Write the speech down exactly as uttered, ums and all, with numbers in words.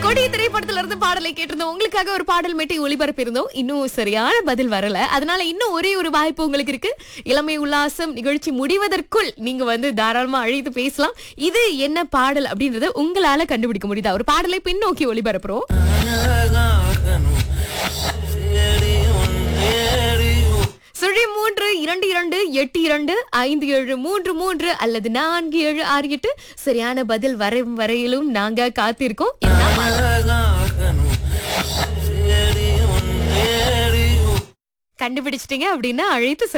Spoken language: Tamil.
கொடிய திரைப்படத்துல இருந்து பாடலை கேட்டிருந்தோம். உங்களுக்காக ஒரு பாடல் மெட்டி ஒளிபரப்பி இருந்தோம். இன்னும் சரியான பதில் வரல. அதனால இன்னும் ஒரே ஒரு வாய்ப்பு உங்களுக்கு இருக்கு. இளமை உல்லாசம் நிகழ்ச்சி முடிவதற்குள் நீங்க வந்து தாராளமா அழைத்து பேசலாம். இது என்ன பாடல் அப்படின்றத உங்களால கண்டுபிடிக்க முடியுதா? ஒரு பாடலை பின்னோக்கி ஒளிபரப்புறோம். சுழி மூன்று இரண்டு இரண்டு எட்டு இரண்டு ஐந்து ஏழு மூன்று மூன்று அல்லது நான்கு ஏழு ஆறு எட்டு. சரியான பதில் வரும் வரையிலும் நாங்க காத்திருக்கோம். என்ன பாடல்? கண்டுபிடிச்சிட்டீங்க அப்படின்னா அழைத்து